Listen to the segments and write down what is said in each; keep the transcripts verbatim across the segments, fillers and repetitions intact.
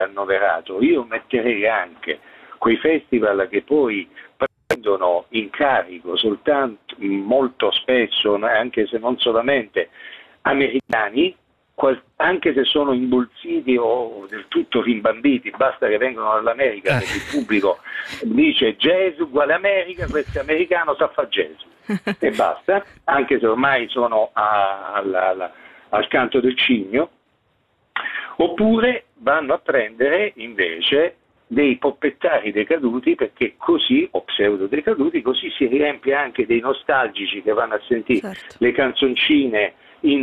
annoverato. Io metterei anche quei festival che poi prendono in carico soltanto, molto spesso, anche se non solamente americani, anche se sono imbolsiti o del tutto rimbambiti, basta che vengano dall'America, perché il pubblico dice jazz uguale America, questo è americano, sa fa jazz e basta, anche se ormai sono a, alla, alla, al canto del cigno. Oppure vanno a prendere invece dei poppettari decaduti, perché così, o pseudo decaduti, così si riempie anche dei nostalgici che vanno a sentire certo. le canzoncine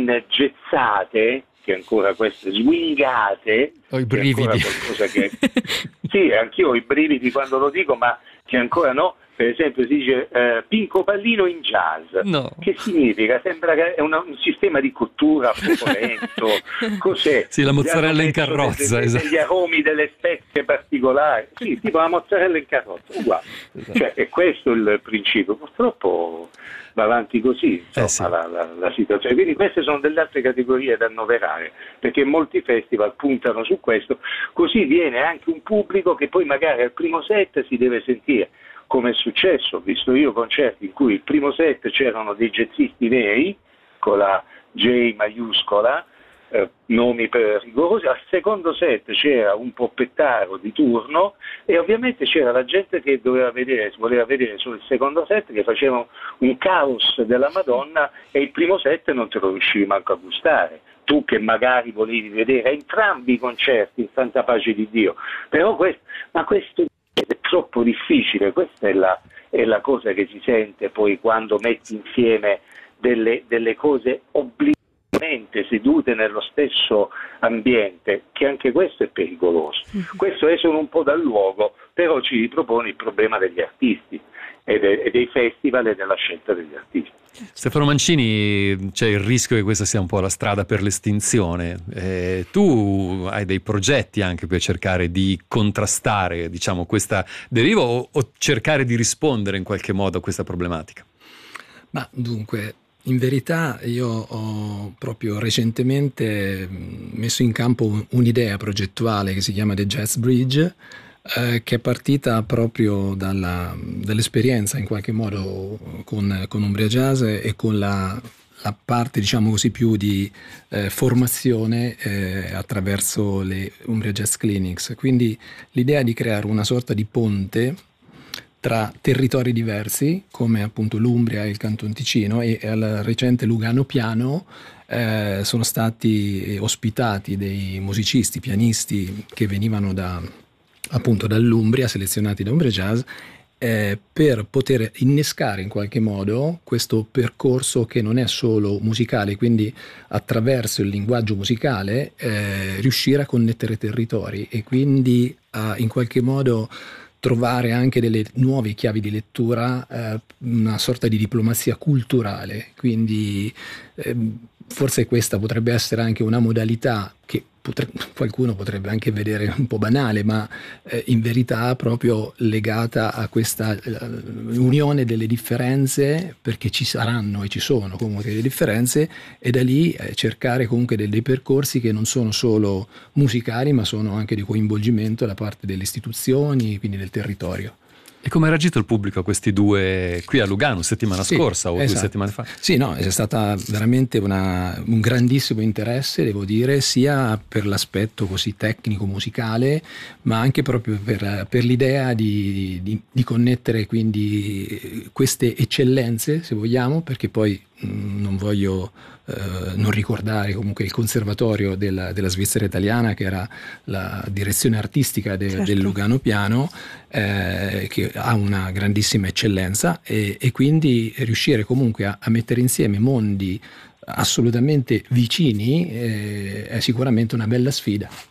ingezzate, che ancora queste swingate, ho i brividi, qualcosa che sì, anch'io ho i brividi quando lo dico, ma che ancora no. Per esempio si dice eh, Pinco Pallino in jazz, no. Che significa? Sembra che è una, un sistema di cottura poco lento, cos'è? Sì, la mozzarella in carrozza, delle, esatto. degli aromi, delle spezie particolari, sì, tipo la mozzarella in carrozza, uguale. Esatto. Cioè, è questo il principio, purtroppo va avanti così, insomma, eh sì. la, la, la situazione. Quindi queste sono delle altre categorie da annoverare, perché molti festival puntano su questo, così viene anche un pubblico che poi magari al primo set si deve sentire, come è successo, ho visto io concerti in cui il primo set c'erano dei jazzisti veri, con la J maiuscola, eh, nomi per rigorosi, al secondo set c'era un poppettaro di turno e ovviamente c'era la gente che doveva vedere, voleva vedere solo il secondo set, che faceva un caos della Madonna, e il primo set non te lo riuscivi manco a gustare. Tu che magari volevi vedere entrambi i concerti in santa pace di Dio, però questo, ma questo è troppo difficile, questa è la, è la cosa che si sente poi quando metti insieme delle, delle cose obbligatoriamente sedute nello stesso ambiente, che anche questo è pericoloso. Questo esce un po' dal luogo, però ci ripropone il problema degli artisti e, de, e dei festival e della scelta degli artisti. Stefano Mancini, c'è il rischio che questa sia un po' la strada per l'estinzione. Eh, tu hai dei progetti anche per cercare di contrastare, diciamo, questa deriva o, o cercare di rispondere in qualche modo a questa problematica? Ma dunque, in verità io ho proprio recentemente messo in campo un'idea progettuale che si chiama The Jazz Bridge, Eh, che è partita proprio dalla, dall'esperienza in qualche modo con, con Umbria Jazz e con la, la parte, diciamo così, più di eh, formazione eh, attraverso le Umbria Jazz Clinics. Quindi l'idea di creare una sorta di ponte tra territori diversi, come appunto l'Umbria e il Canton Ticino, e al recente Lugano Piano eh, sono stati ospitati dei musicisti, pianisti che venivano da appunto dall'Umbria, selezionati da Umbria Jazz, eh, per poter innescare in qualche modo questo percorso che non è solo musicale, quindi attraverso il linguaggio musicale eh, riuscire a connettere territori e quindi a in qualche modo trovare anche delle nuove chiavi di lettura, eh, una sorta di diplomazia culturale. Quindi eh, forse questa potrebbe essere anche una modalità che potre, qualcuno potrebbe anche vedere un po' banale, ma eh, in verità proprio legata a questa eh, unione delle differenze, perché ci saranno e ci sono comunque delle differenze, e da lì eh, cercare comunque dei, dei percorsi che non sono solo musicali, ma sono anche di coinvolgimento da parte delle istituzioni, quindi del territorio. E come ha reagito il pubblico a questi due qui a Lugano settimana sì, scorsa o esatto. due settimane fa? Sì, no, è stata veramente una, un grandissimo interesse, devo dire, sia per l'aspetto così tecnico musicale, ma anche proprio per, per l'idea di, di, di connettere quindi queste eccellenze, se vogliamo, perché poi mh, non voglio eh, non ricordare comunque il conservatorio della, della Svizzera italiana, che era la direzione artistica de, certo. del Lugano Piano, eh, che ha una grandissima eccellenza, e, e quindi riuscire comunque a, a mettere insieme mondi assolutamente vicini eh, è sicuramente una bella sfida.